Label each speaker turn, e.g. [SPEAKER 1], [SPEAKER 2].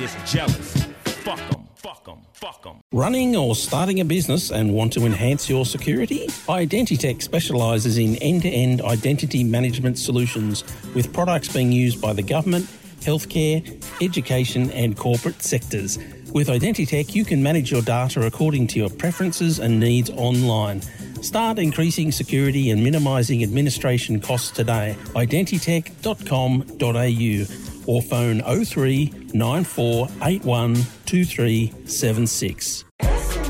[SPEAKER 1] is jealous. Fuck them. Fuck them. Fuck them.
[SPEAKER 2] Running or starting a business and want to enhance your security? Identitech specialises in end-to-end identity management solutions with products being used by the government, healthcare, education and corporate sectors. With Identitech, you can manage your data according to your preferences and needs online. Start increasing security and minimising administration costs today. Identitech.com.au or phone 03 9481 2376.